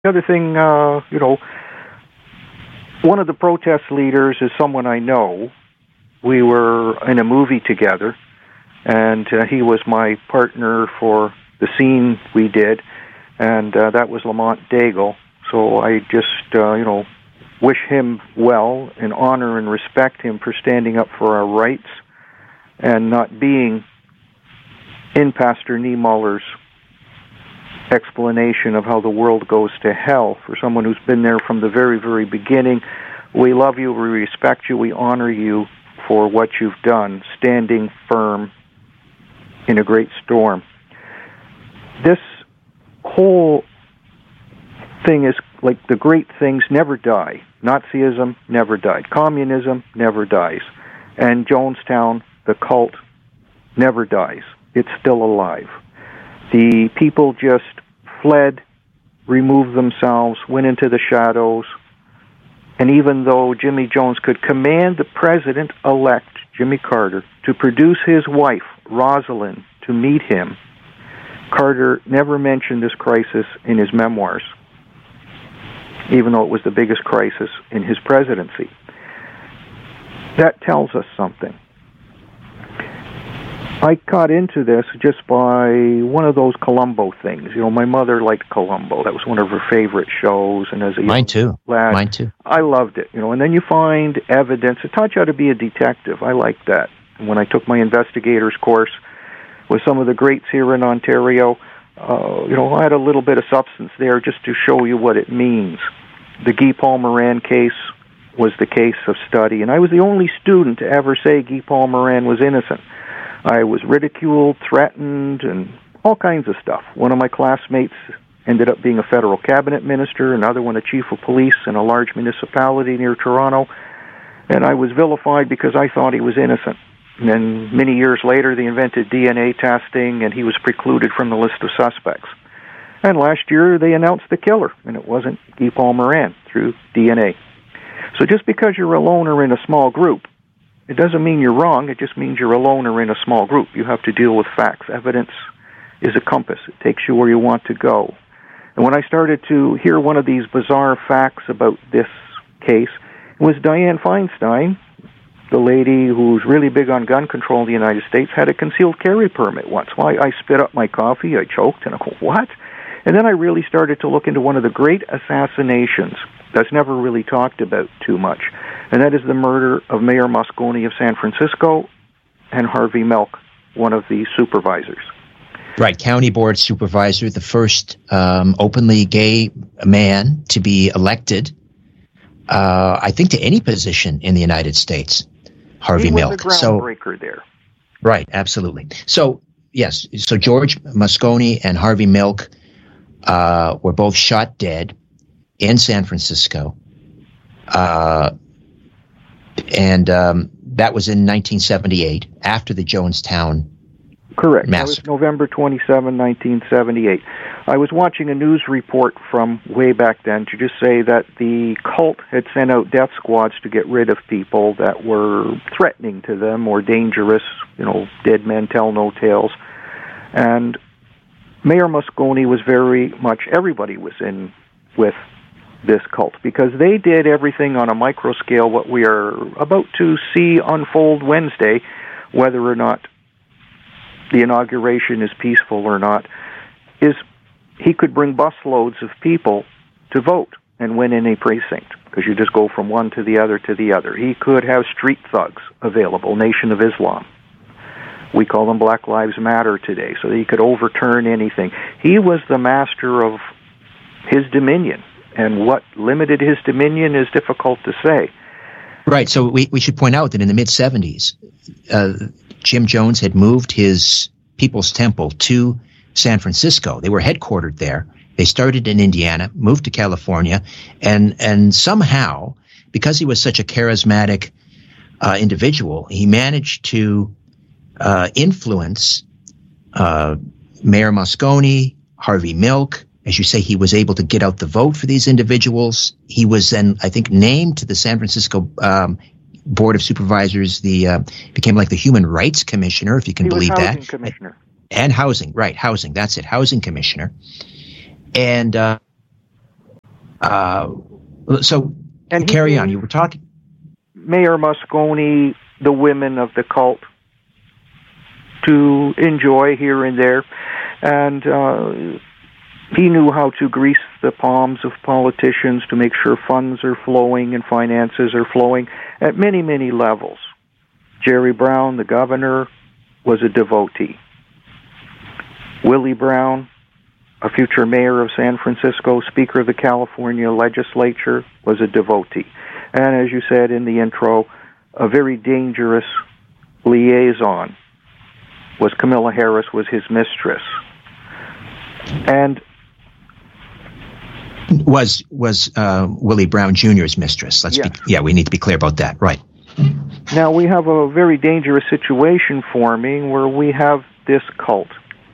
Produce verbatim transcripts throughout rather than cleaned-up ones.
The other thing, uh, you know, one of the protest leaders is someone I know. We were in a movie together, and uh, he was my partner for the scene we did, and uh, that was Lamont Daigle. So I just, uh, you know, wish him well and honor and respect him for standing up for our rights and not being in Pastor Niemöller's explanation of how the world goes to hell. For someone who's been there from the very, very beginning, we love you, we respect you, we honor you for what you've done, standing firm in a great storm. This whole thing is like the great things never die. Nazism never died. Communism never dies. And Jonestown, the cult, never dies. It's still alive. The people just fled, removed themselves, went into the shadows, and even though Jimmy Jones could command the president-elect, Jimmy Carter, to produce his wife, Rosalind, to meet him, Carter never mentioned this crisis in his memoirs, even though it was the biggest crisis in his presidency. That tells us something. I got into this just by one of those Columbo things. You know, my mother liked Columbo. That was one of her favorite shows. And as a Mine too. lad, Mine too. I loved it. You know, and then you find evidence. It taught you how to be a detective. I liked that. And when I took my investigator's course with some of the greats here in Ontario, uh, you know, I had a little bit of substance there just to show you what it means. The Guy Paul Moran case was the case of study, and I was the only student to ever say Guy Paul Moran was innocent. I was ridiculed, threatened, and all kinds of stuff. One of my classmates ended up being a federal cabinet minister, another one a chief of police in a large municipality near Toronto, and I was vilified because I thought he was innocent. And then many years later, they invented D N A testing, and he was precluded from the list of suspects. And last year, they announced the killer, and it wasn't Guy Paul Moran through D N A. So just because you're alone or in a small group, it doesn't mean you're wrong. It just means you're alone or in a small group. You have to deal with facts. Evidence is a compass. It takes you where you want to go. And when I started to hear one of these bizarre facts about this case, it was Dianne Feinstein, the lady who's really big on gun control in the United States, had a concealed carry permit once. Well, I, I spit up my coffee, I choked, and I go, what? And then I really started to look into one of the great assassinations that's never really talked about too much, and that is the murder of Mayor Moscone of San Francisco and Harvey Milk, one of the supervisors. Right, county board supervisor, the first um, openly gay man to be elected, uh, I think, to any position in the United States, Harvey he was Milk. He was a groundbreaker so, there. Right, absolutely. So, yes, so George Moscone and Harvey Milk uh, were both shot dead in San Francisco, uh, and um, that was in nineteen seventy-eight, after the Jonestown Correct. massacre. That was November twenty-seventh, nineteen seventy-eight. I was watching a news report from way back then to just say that the cult had sent out death squads to get rid of people that were threatening to them or dangerous, you know, dead men tell no tales. And Mayor Moscone was very much, everybody was in with this cult, because they did everything on a micro scale, what we are about to see unfold Wednesday, whether or not the inauguration is peaceful or not, is he could bring busloads of people to vote and win in a precinct, because you just go from one to the other to the other. He could have street thugs available, Nation of Islam. We call them Black Lives Matter today, so that he could overturn anything. He was the master of his dominion. And what limited his dominion is difficult to say. Right. So we, we should point out that in the mid-seventies, uh, Jim Jones had moved his People's Temple to San Francisco. They were headquartered there. They started in Indiana, moved to California, and and somehow, because he was such a charismatic uh, individual, he managed to uh, influence uh, Mayor Moscone, Harvey Milk. As you say, he was able to get out the vote for these individuals. He was then, I think, named to the San Francisco um, Board of Supervisors. The uh, became like the Human Rights Commissioner, if you can he believe was housing that. Commissioner. And housing, right? Housing. That's it. Housing Commissioner. And uh, Uh, so and carry on. You were talking. Mayor Moscone, the women of the cult, to enjoy here and there. And uh, he knew how to grease the palms of politicians to make sure funds are flowing and finances are flowing at many, many levels. Jerry Brown, the governor, was a devotee. Willie Brown, a future mayor of San Francisco, Speaker of the California Legislature, was a devotee. And as you said in the intro, a very dangerous liaison was Camilla Harris, was his mistress. And was was uh, Willie Brown Junior's mistress. Let's yeah. be yeah, we need to be clear about that. Right. Now we have a very dangerous situation forming where we have this cult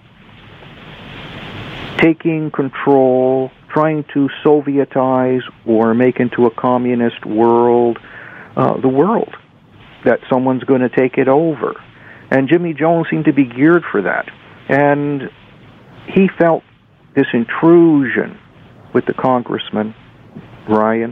taking control, trying to Sovietize or make into a communist world uh, the world, that someone's going to take it over. And Jimmy Jones seemed to be geared for that. And he felt this intrusion with the congressman, Ryan,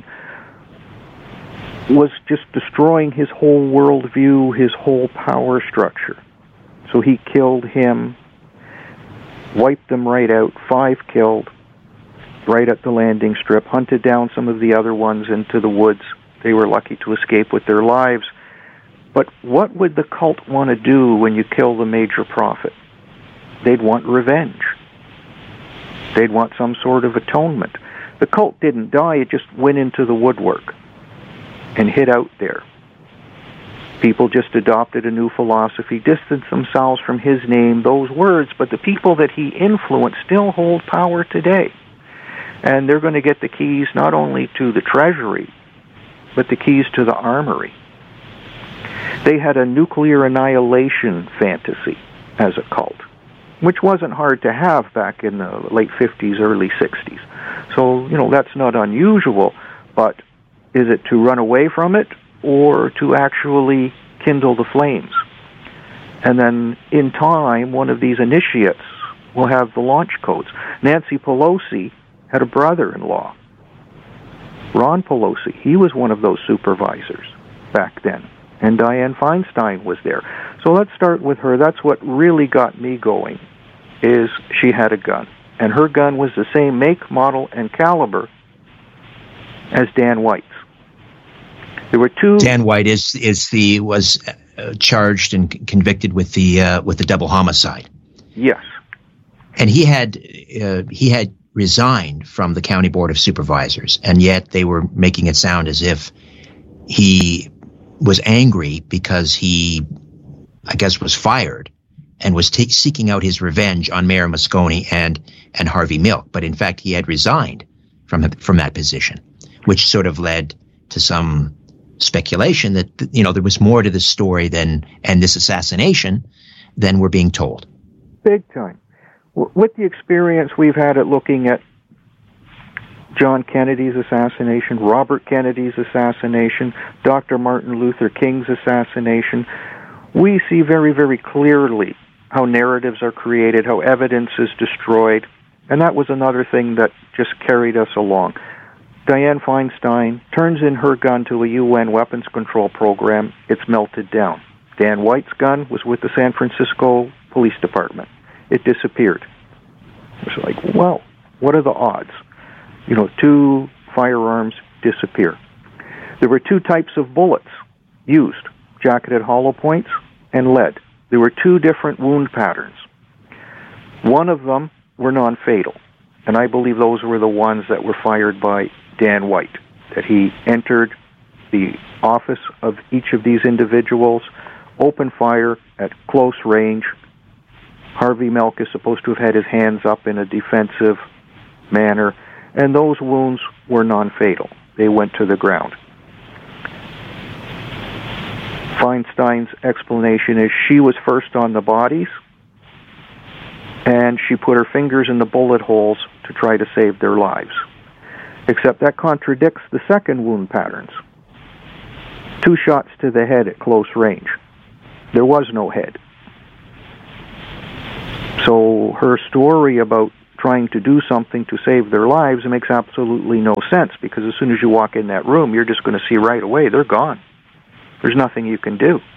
was just destroying his whole worldview, his whole power structure. So he killed him, wiped them right out, five killed, right at the landing strip, hunted down some of the other ones into the woods. They were lucky to escape with their lives. But what would the cult want to do when you kill the major prophet? They'd want revenge. They'd want some sort of atonement. The cult didn't die, it just went into the woodwork and hid out there. People just adopted a new philosophy, distanced themselves from his name, those words, but the people that he influenced still hold power today. And they're going to get the keys not only to the treasury, but the keys to the armory. They had a nuclear annihilation fantasy as a cult, which wasn't hard to have back in the late fifties, early sixties. So, you know, that's not unusual, but is it to run away from it or to actually kindle the flames? And then in time, one of these initiates will have the launch codes. Nancy Pelosi had a brother-in-law, Ron Pelosi. He was one of those supervisors back then. And Dianne Feinstein was there. So let's start with her. That's what really got me going, is she had a gun. And her gun was the same make, model, and caliber as Dan White's. There were two. Dan White is is the was uh, charged and c- convicted with the uh, with the double homicide. Yes. And he had uh, he had resigned from the County Board of Supervisors, and yet they were making it sound as if he was angry because he, I guess, was fired and was t- seeking out his revenge on Mayor Moscone and and Harvey Milk. But in fact, he had resigned from from that position, which sort of led to some speculation that, you know, there was more to this story than and this assassination than we're being told. Big time. With the experience we've had at looking at John Kennedy's assassination, Robert Kennedy's assassination, Doctor Martin Luther King's assassination, we see very, very clearly how narratives are created, how evidence is destroyed, and that was another thing that just carried us along. Dianne Feinstein turns in her gun to a U N weapons control program. It's melted down. Dan White's gun was with the San Francisco Police Department. It disappeared. It's like, well, what are the odds? You know, two firearms disappear. There were two types of bullets used, jacketed hollow points and lead. There were two different wound patterns. One of them were non-fatal, and I believe those were the ones that were fired by Dan White, that he entered the office of each of these individuals, opened fire at close range. Harvey Milk is supposed to have had his hands up in a defensive manner, and those wounds were non-fatal. They went to the ground. Feinstein's explanation is she was first on the bodies, and she put her fingers in the bullet holes to try to save their lives. Except that contradicts the second wound patterns. Two shots to the head at close range. There was no head. So her story about trying to do something to save their lives, it makes absolutely no sense, because as soon as you walk in that room, you're just going to see right away they're gone. There's nothing you can do.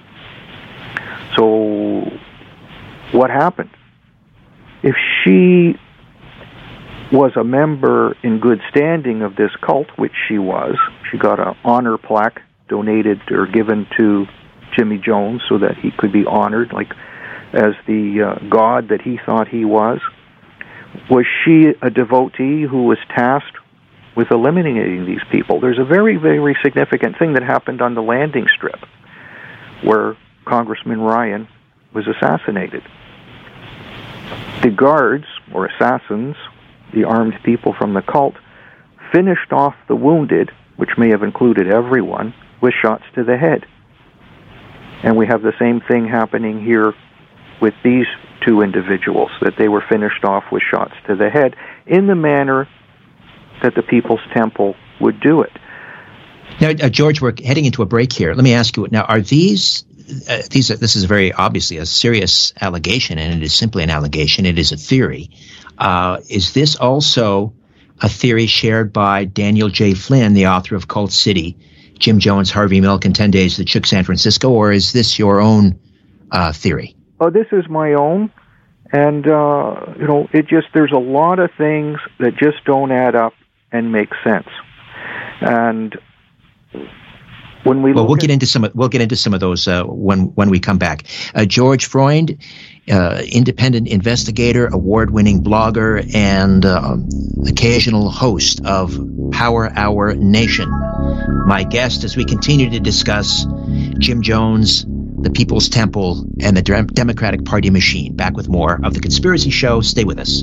So what happened? If she was a member in good standing of this cult, which she was, she got an honor plaque donated or given to Jimmy Jones so that he could be honored, like as the uh, god that he thought he was. Was she a devotee who was tasked with eliminating these people? There's a very, very significant thing that happened on the landing strip where Congressman Ryan was assassinated. The guards, or assassins, the armed people from the cult, finished off the wounded, which may have included everyone, with shots to the head. And we have the same thing happening here with these two individuals, that they were finished off with shots to the head in the manner that the People's Temple would do it. Now, uh, George, we're heading into a break here. Let me ask you, now, are these, uh, these are, this is very obviously a serious allegation, and it is simply an allegation. It is a theory. Uh, is this also a theory shared by Daniel J. Flynn, the author of Cult City, Jim Jones, Harvey Milk, and ten days That Shook San Francisco, or is this your own uh, theory? Oh, this is my own, and, uh, you know, it just, there's a lot of things that just don't add up and make sense. And when we well, look we'll at, get into some. We'll get into some of those uh, when when we come back. Uh, George Freund, uh, independent investigator, award-winning blogger, and uh, occasional host of Power Hour Nation. My guest as we continue to discuss Jim Jones, the People's Temple, and the Democratic Party machine. Back with more of The Conspiracy Show. Stay with us.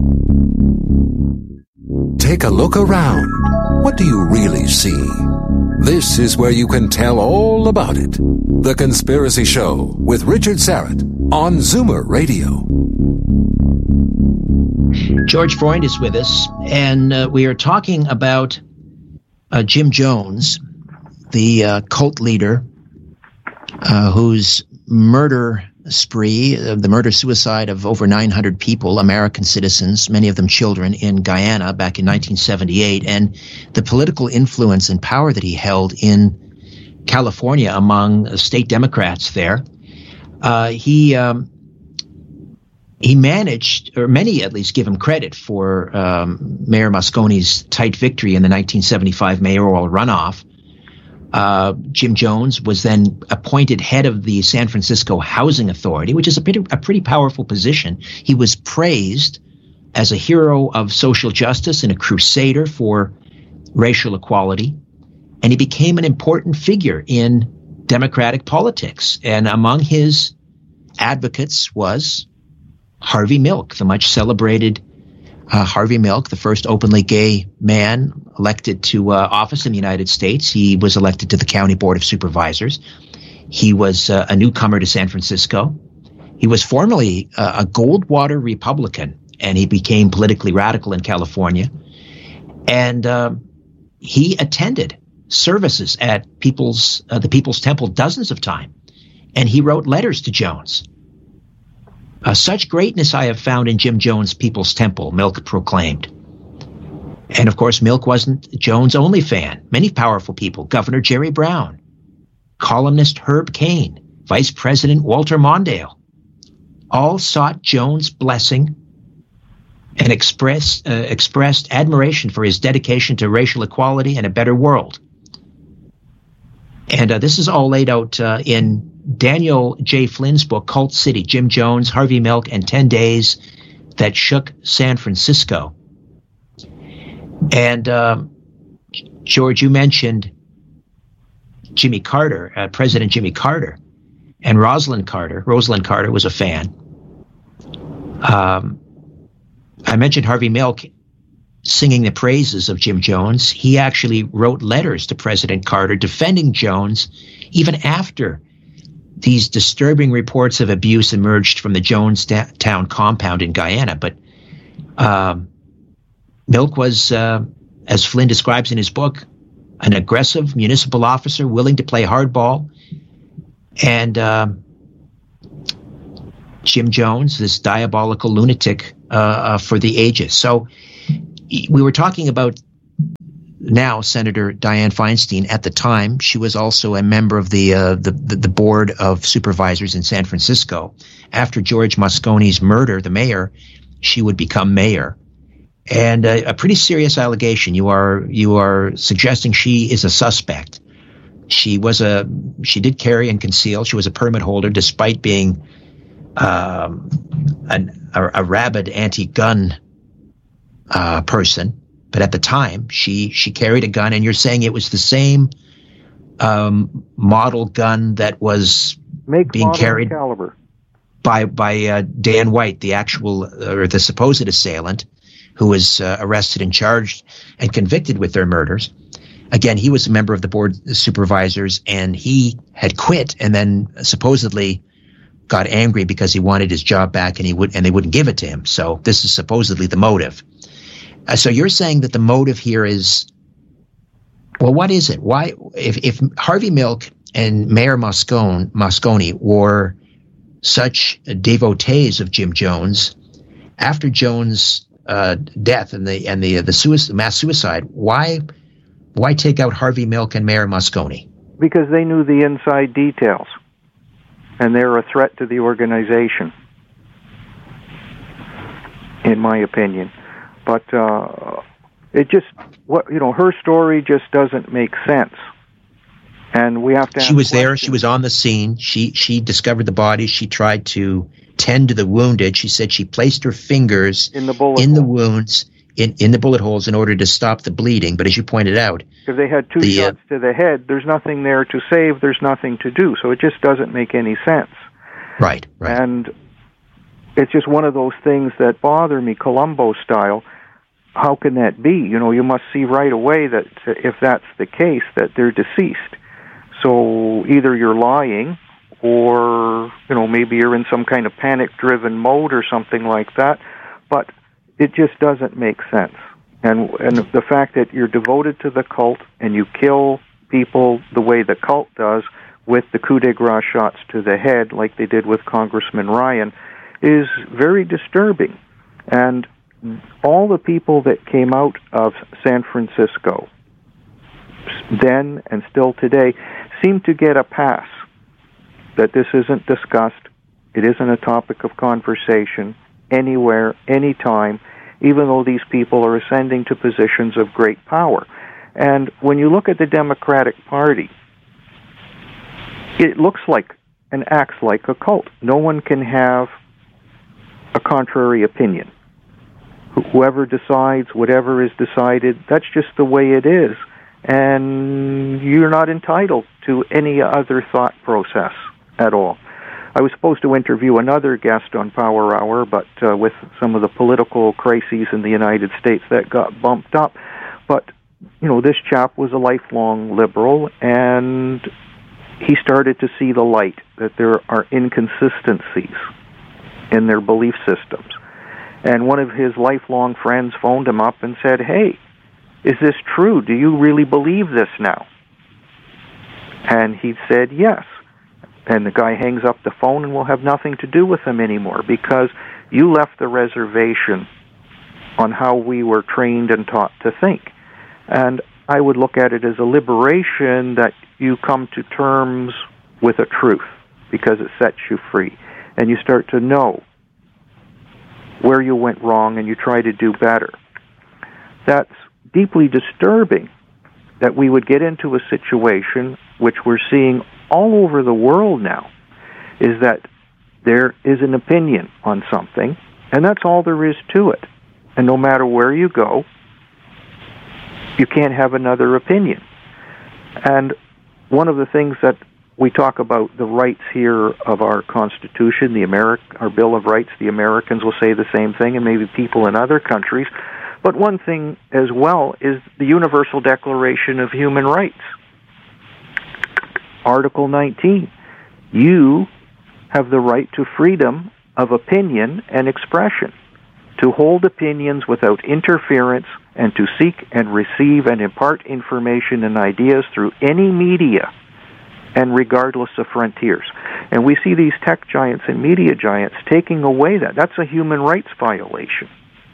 Take a look around. What do you really see? This is where you can tell all about it. The Conspiracy Show with Richard Syrett on Zoomer Radio. George Freund is with us, and uh, we are talking about uh, Jim Jones, the uh, cult leader uh, whose murder spree, uh, the murder-suicide of over nine hundred people, American citizens, many of them children, in Guyana back in nineteen seventy-eight, and the political influence and power that he held in California among state Democrats there. Uh, he um, he managed, or many at least give him credit for um, Mayor Mosconi's tight victory in the nineteen seventy-five mayoral runoff. Uh, Jim Jones was then appointed head of the San Francisco Housing Authority, which is a pretty, a pretty powerful position. He was praised as a hero of social justice and a crusader for racial equality, and he became an important figure in Democratic politics. And among his advocates was Harvey Milk, the much celebrated Uh, Harvey Milk, the first openly gay man elected to uh, office in the United States. He was elected to the County Board of Supervisors. He was uh, a newcomer to San Francisco. He was formerly uh, a Goldwater Republican, and he became politically radical in California. And uh, he attended services at People's uh, the People's Temple dozens of times, and he wrote letters to Jones. Uh, such greatness I have found in Jim Jones' People's Temple, Milk proclaimed. And of course, Milk wasn't Jones' only fan. Many powerful people, Governor Jerry Brown, columnist Herb Cain, Vice President Walter Mondale, all sought Jones' blessing and expressed, uh, expressed admiration for his dedication to racial equality and a better world. And uh, this is all laid out uh, in Daniel J. Flynn's book, Cult City, Jim Jones, Harvey Milk, and ten days That Shook San Francisco. And um, George, you mentioned Jimmy Carter, uh, President Jimmy Carter, and Rosalind Carter. Rosalind Carter was a fan. Um, I mentioned Harvey Milk singing the praises of Jim Jones. He actually wrote letters to President Carter defending Jones even after these disturbing reports of abuse emerged from the Jonestown compound in Guyana. But um, Milk was, uh, as Flynn describes in his book, an aggressive municipal officer willing to play hardball. And um, Jim Jones, this diabolical lunatic uh, uh, for the ages. So we were talking about now Senator Dianne Feinstein. At the time, she was also a member of the, uh, the, the the board of supervisors in San Francisco. After George Mosconi's murder, the mayor, she would become mayor. And a, a pretty serious allegation. You are you are suggesting she is a suspect. She was a she did carry and conceal. She was a permit holder, despite being um, an, a, a rabid anti-gun uh, person. But at the time, she she carried a gun, and you're saying it was the same um, model gun that was Make, being model, carried caliber. by by uh, Dan White, the actual or the supposed assailant, who was uh, arrested and charged and convicted with their murders. Again, he was a member of the board of supervisors, and he had quit, and then supposedly got angry because he wanted his job back, and he would and they wouldn't give it to him. So this is supposedly the motive. Uh, so you're saying that the motive here is, well, what is it? Why, if, if Harvey Milk and Mayor Moscone, Moscone were such devotees of Jim Jones, after Jones' uh, death and the and the the suicide, mass suicide, why why take out Harvey Milk and Mayor Moscone? Because they knew the inside details, and they're a threat to the organization, in my opinion. But uh, it just, what you know, her story just doesn't make sense, and we have to. She was there. She was on the scene. She she discovered the body. She tried to tend to the wounded. She said she placed her fingers in the bullet in hole. the wounds, in, in the bullet holes, in order to stop the bleeding. But as you pointed out, because they had two the, shots uh, to the head, there's nothing there to save. There's nothing to do. So it just doesn't make any sense. Right. Right. And it's just one of those things that bother me, Columbo style. How can that be? You know, you must see right away that if that's the case, that they're deceased. So either you're lying, or, you know, maybe you're in some kind of panic-driven mode or something like that. But it just doesn't make sense. And and the fact that you're devoted to the cult and you kill people the way the cult does, with the coup de grace shots to the head, like they did with Congressman Ryan, is very disturbing. And all the people that came out of San Francisco then and still today seem to get a pass, that this isn't discussed, it isn't a topic of conversation anywhere, anytime, even though these people are ascending to positions of great power. And when you look at the Democratic Party, it looks like and acts like a cult. No one can have a contrary opinion. Whoever decides, whatever is decided, that's just the way it is. And you're not entitled to any other thought process at all. I was supposed to interview another guest on Power Hour, but uh, with some of the political crises in the United States, that got bumped up. But, you know, this chap was a lifelong liberal, and he started to see the light, that there are inconsistencies in their belief systems. And one of his lifelong friends phoned him up and said, "Hey, is this true? Do you really believe this now?" And he said, "Yes." And the guy hangs up the phone and will have nothing to do with him anymore, because you left the reservation on how we were trained and taught to think. And I would look at it as a liberation, that you come to terms with a truth, because it sets you free. And you start to know where you went wrong, and you try to do better. That's deeply disturbing, that we would get into a situation, which we're seeing all over the world now, is that there is an opinion on something, and that's all there is to it. And no matter where you go, you can't have another opinion. And one of the things that we talk about, the rights here of our Constitution, the Ameri- our Bill of Rights, the Americans will say the same thing, and maybe people in other countries. But one thing as well is the Universal Declaration of Human Rights. Article nineteen. You have the right to freedom of opinion and expression, to hold opinions without interference, and to seek and receive and impart information and ideas through any media and regardless of frontiers. And we see these tech giants and media giants taking away that. That's a human rights violation.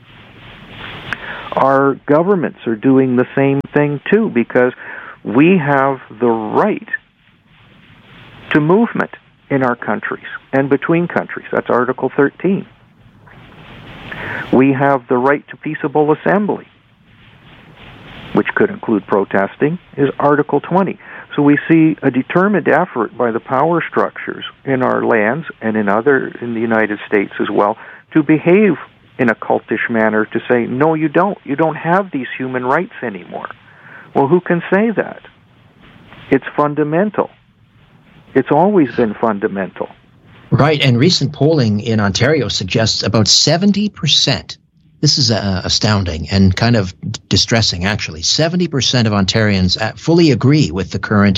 Our governments are doing the same thing too, because we have the right to movement in our countries and between countries. That's Article thirteen. We have the right to peaceable assembly, which could include protesting, is Article twenty. So we see a determined effort by the power structures in our lands and in other in the United States as well to behave in a cultish manner, to say, no, you don't. You don't have these human rights anymore. Well, who can say that? It's fundamental. It's always been fundamental. Right, and recent polling in Ontario suggests about seventy percent. This is uh, astounding and kind of distressing, actually. seventy percent of Ontarians fully agree with the current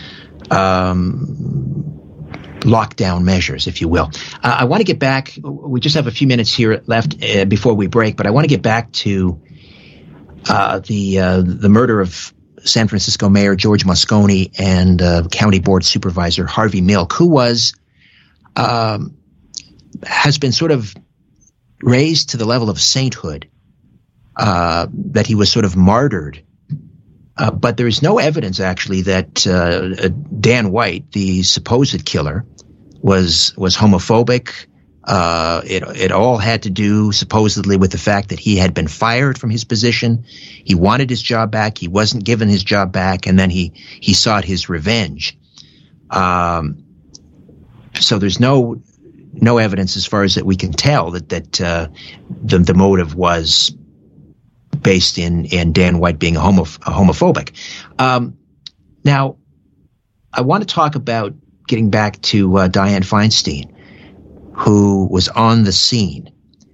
um, lockdown measures, if you will. Uh, I want to get back. We just have a few minutes here left uh, before we break, but I want to get back to uh, the uh, the murder of San Francisco Mayor George Moscone and uh, County Board Supervisor Harvey Milk, who was um, has been sort of raised to the level of sainthood, uh, that he was sort of martyred. Uh, but there is no evidence, actually, that uh, Dan White, the supposed killer, was was homophobic. Uh, it it all had to do, supposedly, with the fact that he had been fired from his position. He wanted his job back. He wasn't given his job back, and then he he sought his revenge. Um, so there's no no evidence, as far as that we can tell, that that uh, the the motive was based in, in Dan White being a, homo, a homophobic. Um, now, I want to talk about getting back to uh, Dianne Feinstein, who was on the scene.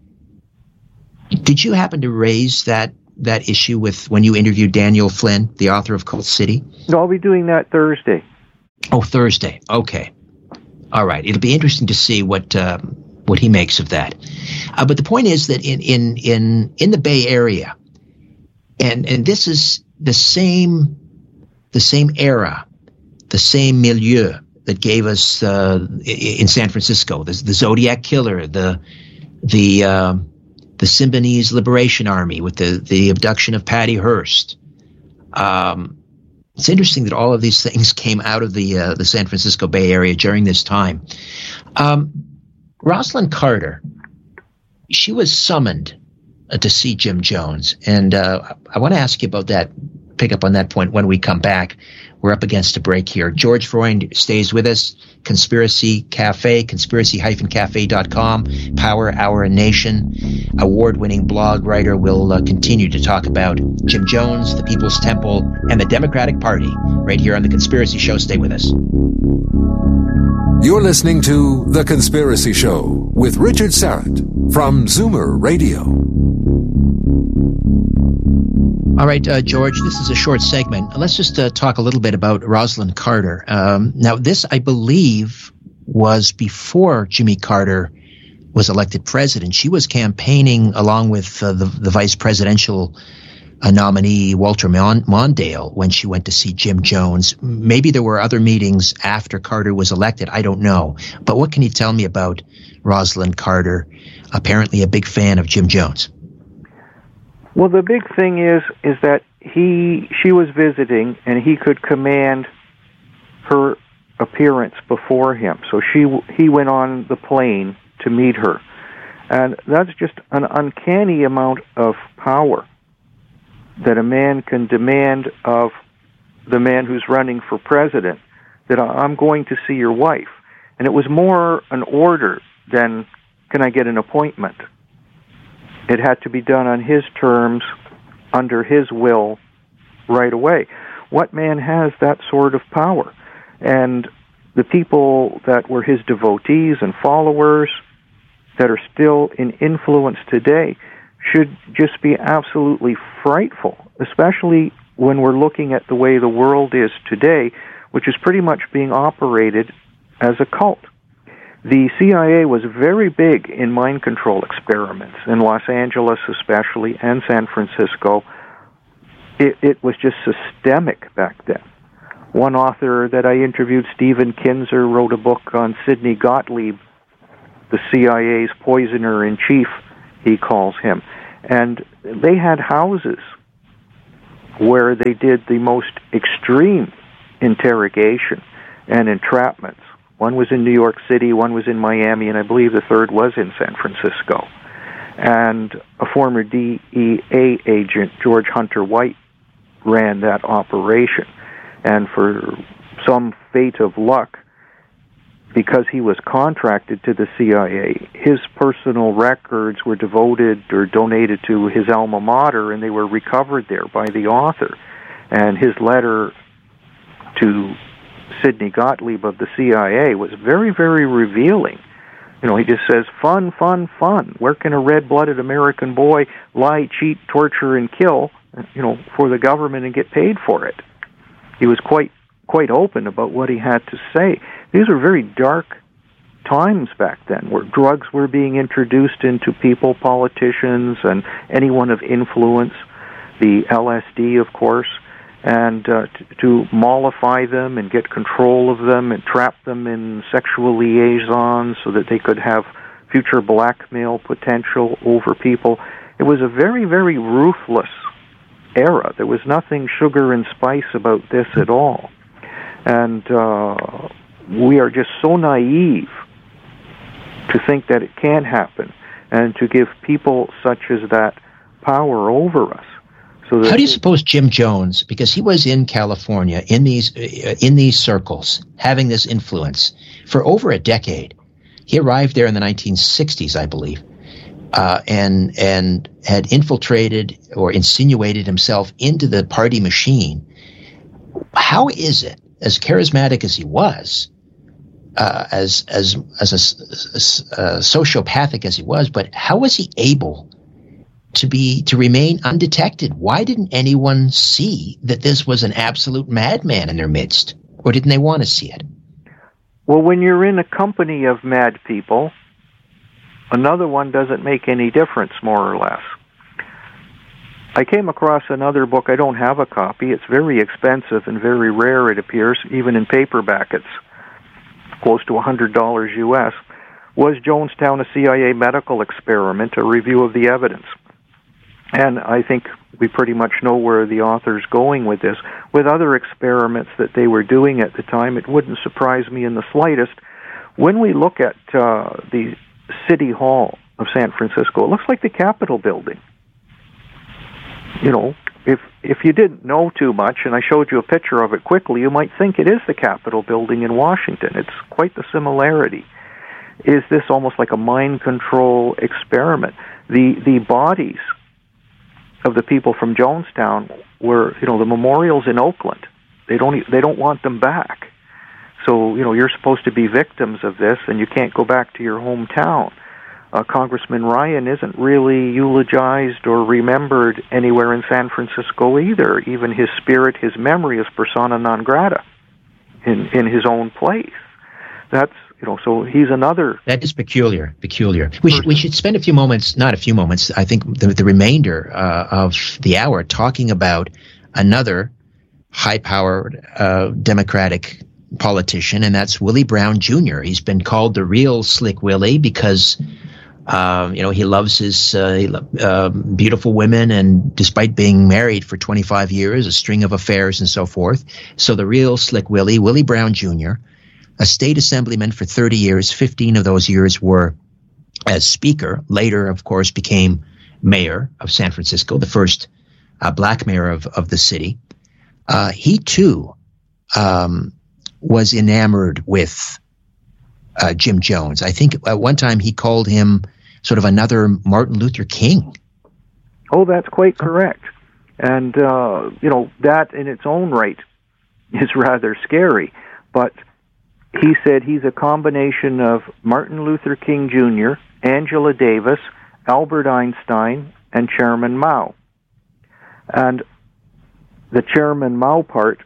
Did you happen to raise that that issue with when you interviewed Daniel Flynn, the author of Cult City? No, I'll be doing that Thursday. Oh, Thursday. Okay. All right. It'll be interesting to see what uh, what he makes of that. Uh, but the point is that in in in in the Bay Area, and and this is the same the same era, the same milieu that gave us uh, in San Francisco the, the Zodiac Killer, the the uh, the Symbionese Liberation Army with the the abduction of Patty Hearst. Um, it's interesting that all of these things came out of the uh, the San Francisco Bay Area during this time. Um, Rosalynn Carter, she was summoned uh, to see Jim Jones, and uh, I want to ask you about that. Pick up on that point when we come back. We're up against a break here. George Freund stays with us. Conspiracy Cafe, conspiracy dash cafe dot com, Power Hour Nation, award-winning blog writer, will uh, continue to talk about Jim Jones, the People's Temple, and the Democratic Party right here on The Conspiracy Show. Stay with us. You're listening to The Conspiracy Show with Richard Syrett from Zoomer Radio. All right, uh, George, this is a short segment. Let's just uh, talk a little bit about Rosalynn Carter. Um, now, this, I believe, was before Jimmy Carter was elected president. She was campaigning along with uh, the, the vice presidential uh, nominee, Walter Mon- Mondale, when she went to see Jim Jones. Maybe there were other meetings after Carter was elected. I don't know. But what can you tell me about Rosalynn Carter, apparently a big fan of Jim Jones? Well, the big thing is is that he she was visiting, and he could command her appearance before him. So she he went on the plane to meet her, and that's just an uncanny amount of power that a man can demand of the man who's running for president. That I'm going to see your wife, and it was more an order than can I get an appointment. It had to be done on his terms, under his will, right away. What man has that sort of power? And the people that were his devotees and followers that are still in influence today should just be absolutely frightful, especially when we're looking at the way the world is today, which is pretty much being operated as a cult. The C I A was very big in mind control experiments, in Los Angeles especially, and San Francisco. It, it was just systemic back then. One author that I interviewed, Stephen Kinzer, wrote a book on Sidney Gottlieb, the C I A's poisoner-in-chief, he calls him. And they had houses where they did the most extreme interrogation and entrapments. One was in New York City, one was in Miami, and I believe the third was in San Francisco. And a former D E A agent, George Hunter White, ran that operation. And for some fate of luck, because he was contracted to the C I A, his personal records were devoted or donated to his alma mater, and they were recovered there by the author. And his letter to Sidney Gottlieb of the C I A was very, very revealing. You know, he just says, fun, fun, fun. Where can a red-blooded American boy lie, cheat, torture, and kill, you know, for the government and get paid for it? He was quite quite open about what he had to say. These were very dark times back then, where drugs were being introduced into people, politicians, and anyone of influence, the L S D, of course, and uh, t- to mollify them and get control of them and trap them in sexual liaisons so that they could have future blackmail potential over people. It was a very, very ruthless era. There was nothing sugar and spice about this at all. And uh, we are just so naive to think that it can happen and to give people such as that power over us. So that how do you suppose Jim Jones, because he was in California in these uh, in these circles, having this influence for over a decade? He arrived there in the nineteen sixties, I believe. Uh, and and had infiltrated or insinuated himself into the party machine. How is it, as charismatic as he was, uh, as as as a, a, a sociopathic as he was, but how was he able to be to remain undetected? Why didn't anyone see that this was an absolute madman in their midst, or didn't they want to see it? Well, when you're in a company of mad people, another one doesn't make any difference, more or less. I came across another book. I don't have a copy. It's very expensive and very rare, it appears, even in paperback. It's close to one hundred dollars U S. Was Jonestown a C I A medical experiment, a review of the evidence? And I think we pretty much know where the author's going with this. With other experiments that they were doing at the time, it wouldn't surprise me in the slightest. When we look at uh, the City Hall of San Francisco, it looks like the Capitol building. You know, if if you didn't know too much, and I showed you a picture of it quickly, you might think it is the Capitol building in Washington. It's quite the similarity. Is this almost like a mind control experiment? The the bodies of the people from Jonestown were, you know, the memorials in Oakland. They don't they don't want them back. So, you know, you're supposed to be victims of this, and you can't go back to your hometown. Uh, Congressman Ryan isn't really eulogized or remembered anywhere in San Francisco either. Even his spirit, his memory is persona non grata in, in his own place. That's, you know, so he's another... That is peculiar, peculiar. We should, we should spend a few moments, not a few moments, I think the, the remainder uh, of the hour talking about another high-powered uh, Democratic politician, and that's Willie Brown Junior He's been called the real Slick Willie because, uh, you know, he loves his uh, he lo- uh, beautiful women, and despite being married for twenty-five years, a string of affairs and so forth. So the real Slick Willie, Willie Brown Junior, a state assemblyman for thirty years, fifteen of those years were as speaker, later, of course, became mayor of San Francisco, the first uh, black mayor of, of the city. Uh, he, too, um, was enamored with uh, Jim Jones. I think at one time he called him sort of another Martin Luther King. Oh, that's quite correct. And, uh, you know, that in its own right is rather scary. But he said he's a combination of Martin Luther King Junior, Angela Davis, Albert Einstein, and Chairman Mao. And the Chairman Mao part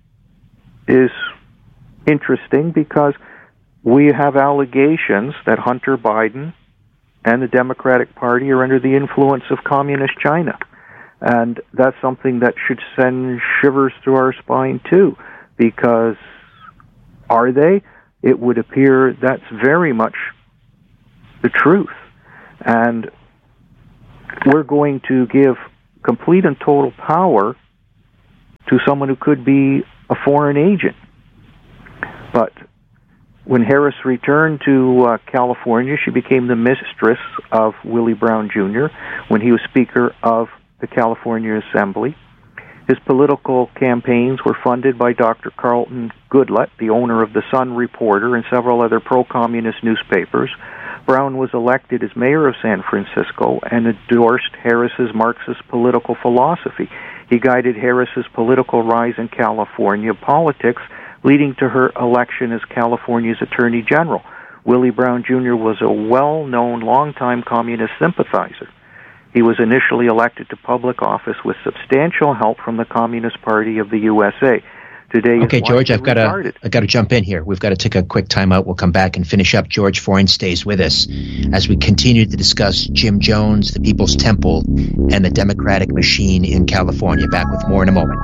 is interesting because we have allegations that Hunter Biden and the Democratic Party are under the influence of Communist China. And that's something that should send shivers through our spine, too. because are they? It would appear that's very much the truth. And we're going to give complete and total power to someone who could be a foreign agent. But when Harris returned to uh, California, she became the mistress of Willie Brown Junior when he was Speaker of the California Assembly. His political campaigns were funded by Doctor Carlton Goodlett, the owner of the Sun Reporter, and several other pro-communist newspapers. Brown was elected as mayor of San Francisco and endorsed Harris's Marxist political philosophy. He guided Harris's political rise in California politics, leading to her election as California's Attorney General. Willie Brown Junior was a well-known, long-time communist sympathizer. He was initially elected to public office with substantial help from the Communist Party of the U S A. Today, okay, George, I've got to I've got to jump in here. We've got to take a quick time out. We'll come back and finish up. George Freund stays with us as we continue to discuss Jim Jones, the People's Temple, and the Democratic machine in California. Back with more in a moment.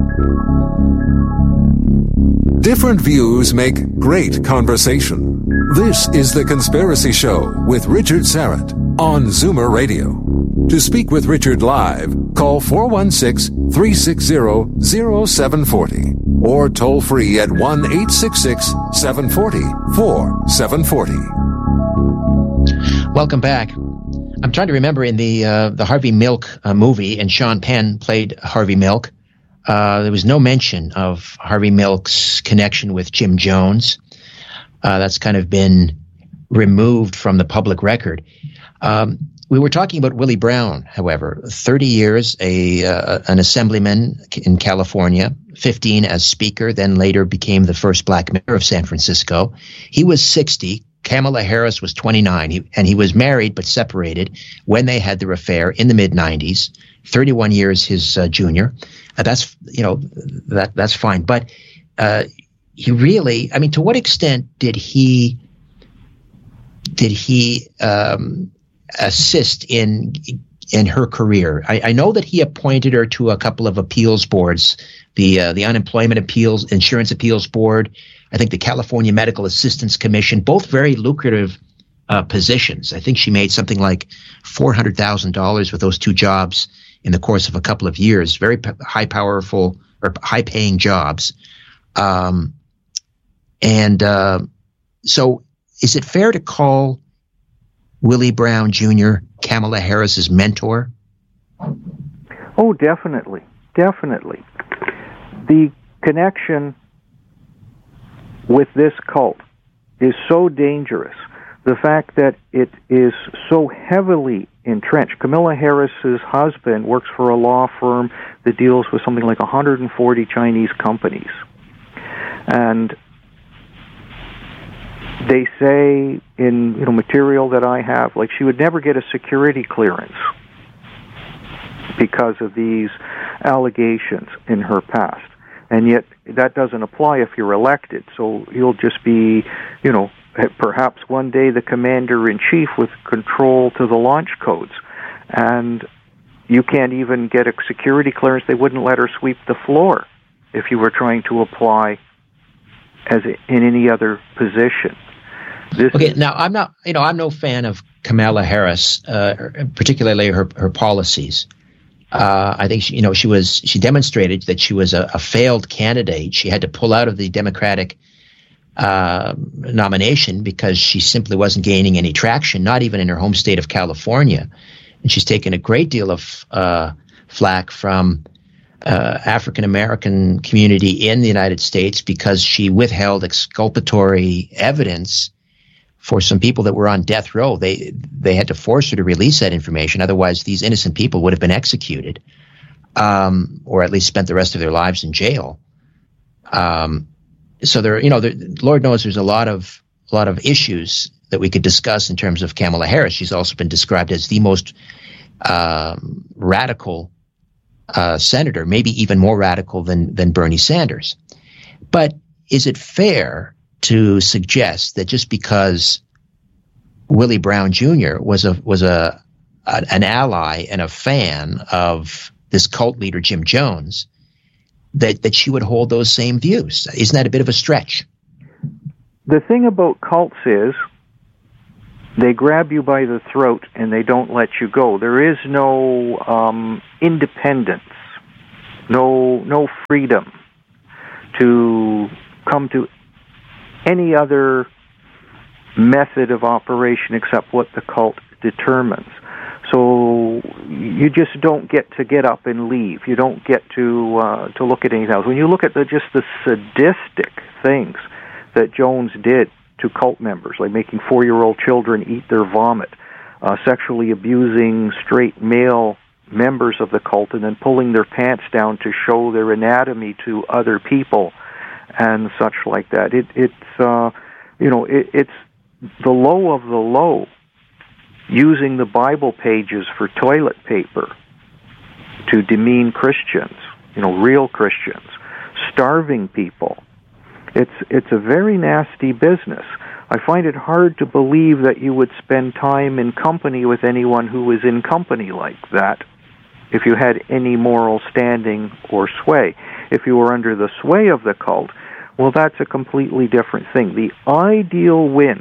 Different views make great conversation. This is The Conspiracy Show with Richard Syrett on Zoomer Radio. To speak with Richard live, call four one six, three six zero, zero seven four zero or toll free at one eight six six, seven four zero, four seven four zero. Welcome back. I'm trying to remember in the uh, the Harvey Milk uh, movie, and Sean Penn played Harvey Milk. Uh, there was no mention of Harvey Milk's connection with Jim Jones. Uh, that's kind of been removed from the public record. Um, we were talking about Willie Brown, however, thirty years, a uh, an assemblyman in California, fifteen as speaker, then later became the first black mayor of San Francisco. He was sixty. Kamala Harris was twenty-nine, he, and he was married but separated when they had their affair in the mid nineties, thirty-one years his uh, junior. Uh, that's, you know, that that's fine. But uh, he really, I mean, to what extent did he did he um, assist in in her career? I, I know that he appointed her to a couple of appeals boards, the uh, the Unemployment Appeals, Insurance Appeals Board, I think the California Medical Assistance Commission, both very lucrative uh, positions. I think she made something like four hundred thousand dollars with those two jobs in the course of a couple of years, very p- high powerful or high paying jobs. Um, and uh, so is it fair to call Willie Brown Junior Kamala Harris's mentor? Oh, definitely. Definitely. The connection with this cult is so dangerous. The fact that it is so heavily entrenched. Camilla Harris's husband works for a law firm that deals with something like one hundred forty Chinese companies. And they say in, you know, material that I have, like, she would never get a security clearance because of these allegations in her past. And yet that doesn't apply if you're elected. So you'll just be, you know, perhaps one day the commander-in-chief with control to the launch codes. And you can't even get a security clearance. They wouldn't let her sweep the floor if you were trying to apply as in any other position. This okay, now I'm not, you know, I'm no fan of Kamala Harris, uh, particularly her, her policies. Uh, I think she, you know, she was she demonstrated that she was a, a failed candidate. She had to pull out of the Democratic uh, nomination because she simply wasn't gaining any traction, not even in her home state of California. And she's taken a great deal of uh, flack from uh, African American community in the United States because she withheld exculpatory evidence for some people that were on death row. They they had to force her to release that information. Otherwise, these innocent people would have been executed, um, or at least spent the rest of their lives in jail. Um, so there, you know, there, Lord knows there's a lot of a lot of issues that we could discuss in terms of Kamala Harris. She's also been described as the most um, radical uh, senator, maybe even more radical than than Bernie Sanders. But is it fair to suggest that just because Willie Brown Junior was a was a, a an ally and a fan of this cult leader Jim Jones, that, that she would hold those same views. Isn't that a bit of a stretch? The thing about cults is they grab you by the throat and they don't let you go. There is no um, independence, no no freedom to come to any other method of operation except what the cult determines. So you just don't get to get up and leave. You don't get to uh, to look at anything else. When you look at the, just the sadistic things that Jones did to cult members, like making four-year-old children eat their vomit, uh, sexually abusing straight male members of the cult, and then pulling their pants down to show their anatomy to other people, and such like that. It, it's uh, you know, it, it's the low of the low, using the Bible pages for toilet paper to demean Christians, you know, real Christians, starving people. It's it's a very nasty business. I find it hard to believe that you would spend time in company with anyone who was in company like that if you had any moral standing or sway. If you were under the sway of the cult, well, that's a completely different thing. The ideal win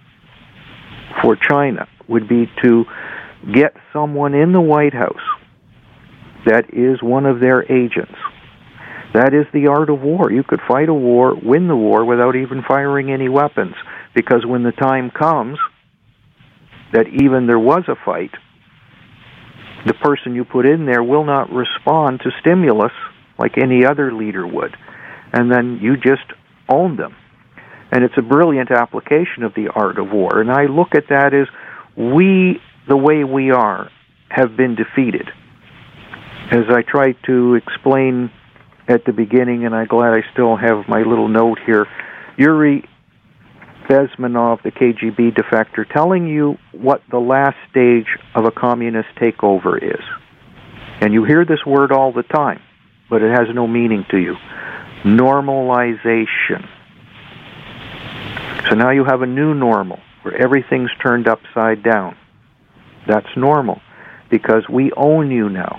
for China would be to get someone in the White House that is one of their agents. That is the art of war. You could fight a war, win the war, without even firing any weapons, because when the time comes that even there was a fight, the person you put in there will not respond to stimulus like any other leader would, and then you just own them. And it's a brilliant application of the art of war. And I look at that as we, the way we are, have been defeated. As I tried to explain at the beginning, and I'm glad I still have my little note here, Yuri Bezmenov, the K G B defector, telling you what the last stage of a communist takeover is. And you hear this word all the time, but it has no meaning to you. Normalization. So now you have a new normal, where everything's turned upside down. That's normal, because we own you now.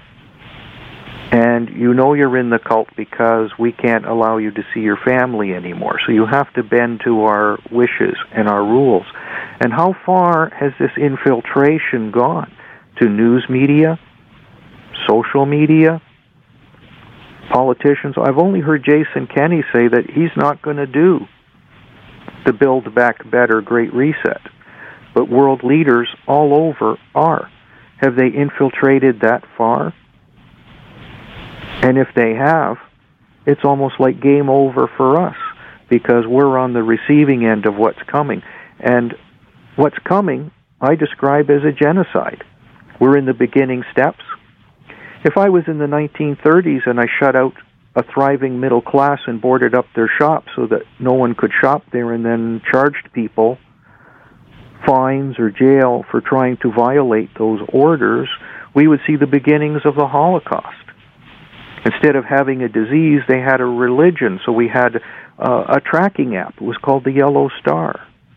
And you know you're in the cult because we can't allow you to see your family anymore. So you have to bend to our wishes and our rules. And how far has this infiltration gone? To news media, social media, politicians? I've only heard Jason Kenney say that he's not going to do the Build Back Better Great Reset. But world leaders all over are. Have they infiltrated that far? And if they have, it's almost like game over for us, because we're on the receiving end of what's coming. And what's coming, I describe as a genocide. We're in the beginning steps. If I was in the nineteen thirties and I shut out a thriving middle class and boarded up their shops so that no one could shop there, and then charged people fines or jail for trying to violate those orders, we would see the beginnings of the Holocaust. Instead of having a disease, they had a religion. So we had uh, a tracking app. It was called the Yellow Star.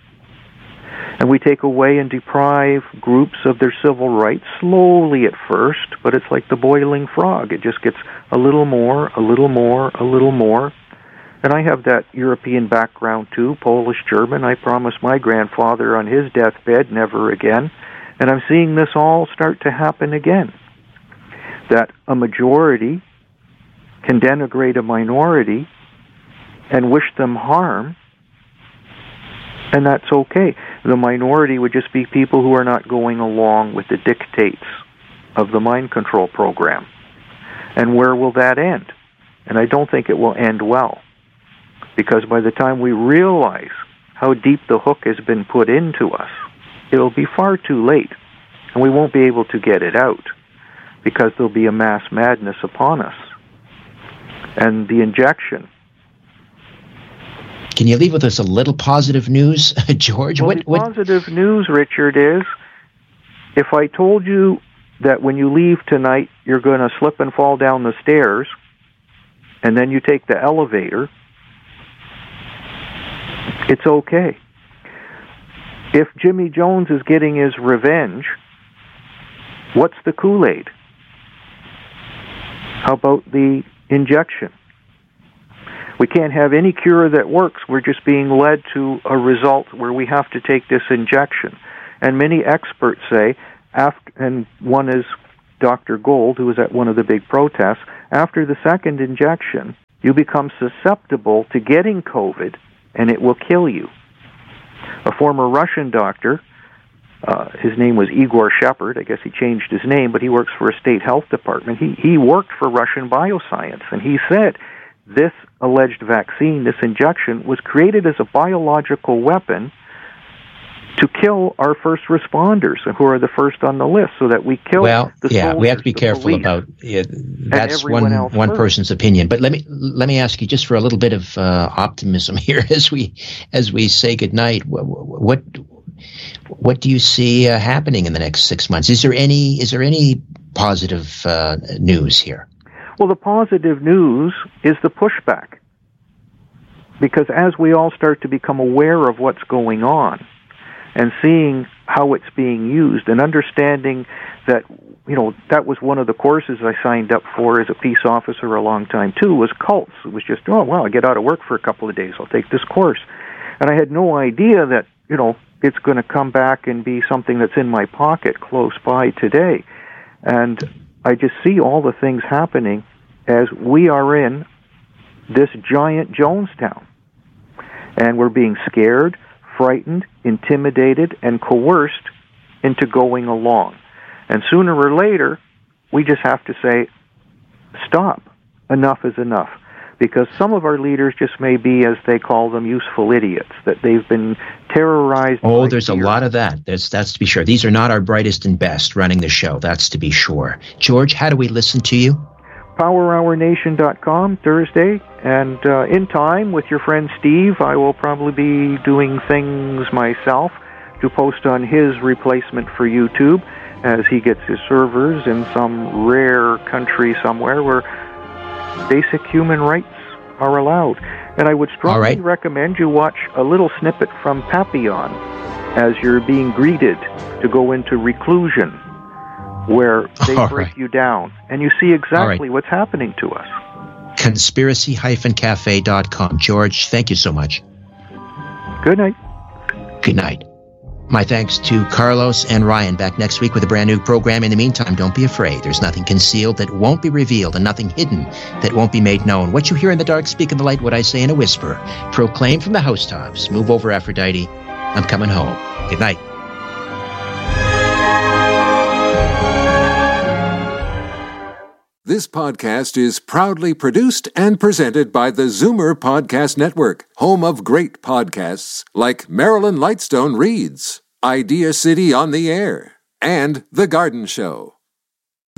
And we take away and deprive groups of their civil rights, slowly at first, but it's like the boiling frog. It just gets a little more, a little more, a little more. And I have that European background too, Polish, German. I promised my grandfather on his deathbed, never again. And I'm seeing this all start to happen again. That a majority can denigrate a minority and wish them harm, and that's okay. The minority would just be people who are not going along with the dictates of the mind control program. And where will that end? And I don't think it will end well, because by the time we realize how deep the hook has been put into us, it'll be far too late, and we won't be able to get it out, because there'll be a mass madness upon us. And the injection. Can you leave with us a little positive news, George? Well, what, the what... positive news, Richard, is if I told you that when you leave tonight, you're going to slip and fall down the stairs, and then you take the elevator, it's okay. If Jimmy Jones is getting his revenge, what's the Kool-Aid? How about the injection? We can't have any cure that works. We're just being led to a result where we have to take this injection. And many experts say, after, and one is Doctor Gold, who was at one of the big protests, after the second injection, you become susceptible to getting COVID, and it will kill you. A former Russian doctor, uh, his name was Igor Shepard, I guess he changed his name, but he works for a state health department. He, he worked for Russian Bioscience, and he said this alleged vaccine, this injection, was created as a biological weapon to kill our first responders, who are the first on the list, so that we kill well, the yeah, soldiers, we have to be the careful police, about yeah, that's one one first. person's opinion. But let me let me ask you, just for a little bit of uh, optimism here, as we as we say goodnight. What what, what do you see uh, happening in the next six months? Is there any is there any positive uh, news here? Well, the positive news is the pushback, because as we all start to become aware of what's going on and seeing how it's being used and understanding that, you know, that was one of the courses I signed up for as a peace officer a long time too, was cults. It was just, oh, well, I get out of work for a couple of days, I'll take this course. And I had no idea that, you know, it's going to come back and be something that's in my pocket close by today. And I just see all the things happening as we are in this giant Jonestown. And we're being scared, frightened, intimidated, and coerced into going along. And sooner or later, we just have to say, stop. Enough is enough. Because some of our leaders just may be, as they call them, useful idiots, that they've been terrorized. Oh, there's fear. A lot of that. There's, that's to be sure. These are not our brightest and best running the show. That's to be sure. George, how do we listen to you? power hour nation dot com, Thursday. And uh, in time, with your friend Steve, I will probably be doing things myself to post on his replacement for YouTube as he gets his servers in some rare country somewhere where basic human rights are allowed. And I would strongly right. recommend you watch a little snippet from Papillon as you're being greeted to go into reclusion, where they All break right. you down, and you see exactly right. what's happening to us. conspiracy dash cafe dot com. George, thank you so much. Good night. Good night. My thanks to Carlos and Ryan. Back next week with a brand new program. In the meantime, don't be afraid. There's nothing concealed that won't be revealed, and nothing hidden that won't be made known. What you hear in the dark, speak in the light. What I say in a whisper, proclaim from the housetops. Move over, Aphrodite. I'm coming home. Good night. This podcast is proudly produced and presented by the Zoomer Podcast Network, home of great podcasts like Marilyn Lightstone Reads, Idea City on the Air, and The Garden Show.